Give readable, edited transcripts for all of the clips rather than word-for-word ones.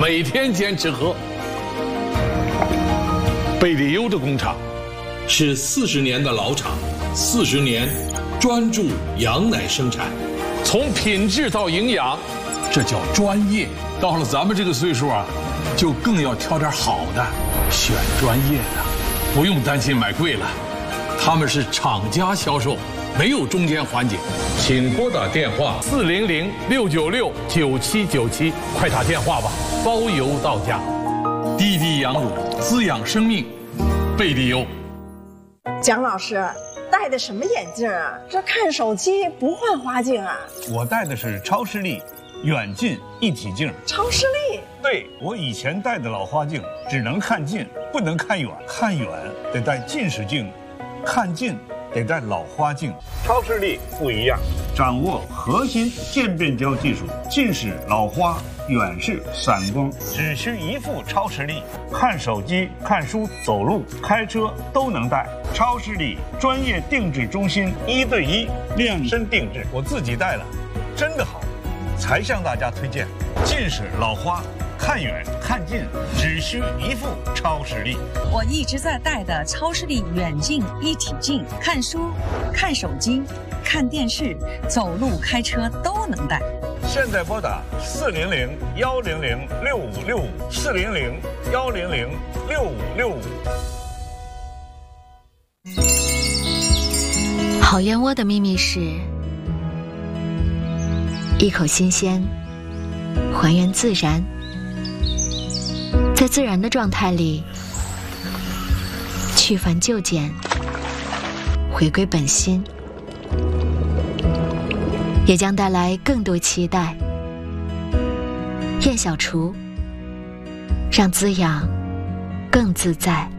每天坚持喝。贝利优的工厂是40年的老厂，40年专注羊奶生产， 从品质到营养，这叫专业。到了咱们这个岁数啊，就更要挑点好的，选专业的，不用担心买贵了。他们是厂家销售，没有中间环节。请拨打电话400-696-9797，快打电话吧，包邮到家。滴滴羊乳滋养生命，贝利优。 蒋老师戴的什么眼镜啊？这看手机不换花镜啊？ 我戴的是超视力远近一体镜。 超视力？ 对，我以前戴的老花镜只能看近，不能看远，看远得戴近视镜，看近得戴老花镜。超视力不一样，掌握核心渐变焦技术，近视、老花、远视、散光，只需一副超视力，看手机、看书、走路、开车都能戴。超视力专业定制中心，1对1量身定制，我自己戴了，真的好，才向大家推荐。近视、老花，看远看近只需一副超视力。 我一直在戴的超视力远近一体镜，看书、看手机、看电视、走路、开车都能戴。 现在拨打400-100-6565，400-100-6565。 好燕窝的秘密是一口新鲜，还原自然，在自然的状态里去繁就简，回归本心，也将带来更多期待。燕小厨，让滋养更自在。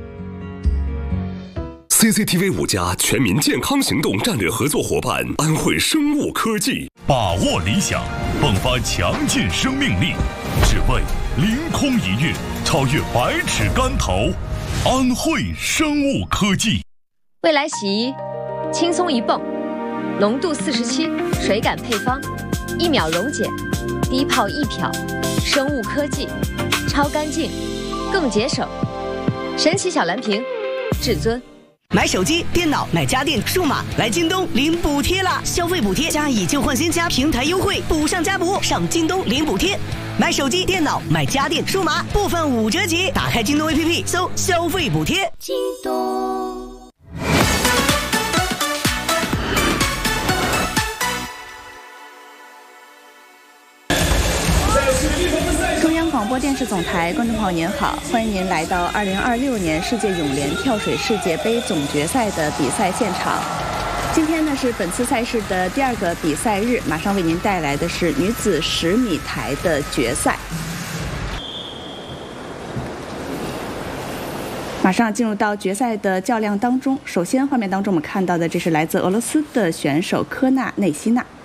CCTV 5家全民健康行动战略合作伙伴安慧生物科技， 把握理想，迸发强劲生命力，只为凌空一跃，超越百尺竿头。安慧生物科技， 未来洗衣，轻松一泵，浓度47，水感配方，1秒溶解，低泡一漂，生物科技，超干净，更节省，神奇小蓝瓶，至尊。 买手机、电脑、买家电、数码，来京东领补贴啦！消费补贴加以旧换新加平台优惠，补上加补，上京东领补贴。买手机、电脑、买家电、数码，部分5折起。打开京东 APP， 搜消费补贴。京东。 广播电视总台观众朋友您好，欢迎您来到2026年世界泳联跳水世界杯总决赛的比赛现场。今天呢是本次赛事的第2个比赛日，马上为您带来的是女子10米台的决赛。马上进入到决赛的较量当中，首先画面当中我们看到的这是来自俄罗斯的选手科纳内西娜。